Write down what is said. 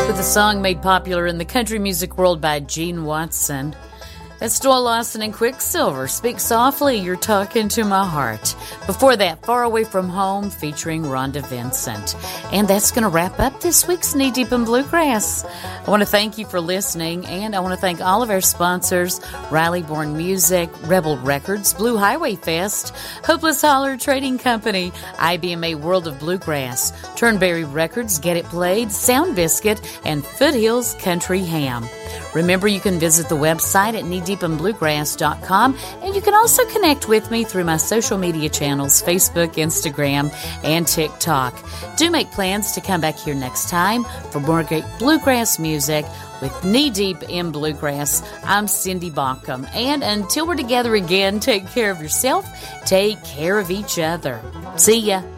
with a song made popular in the country music world by Gene Watson. That's Doyle Lawson and Quicksilver. Speak Softly, You're Talking to My Heart. Before that, Far Away From Home featuring Rhonda Vincent. And that's going to wrap up this week's Knee Deep in Bluegrass. I want to thank you for listening, and I want to thank all of our sponsors, Riley Bourne Music, Rebel Records, Blue Highway Fest, Hopeless Holler Trading Company, IBMA World of Bluegrass, Turnberry Records, Get It Played, Sound Biscuit, and Foothills Country Ham. Remember, you can visit the website at kneedeepinbluegrass.com, and you can also connect with me through my social media channels, Facebook, Instagram, and TikTok. Do make plans to come back here next time for more great bluegrass music with Knee Deep in Bluegrass. I'm Cindy Baucom, and until we're together again, take care of yourself, take care of each other. See ya.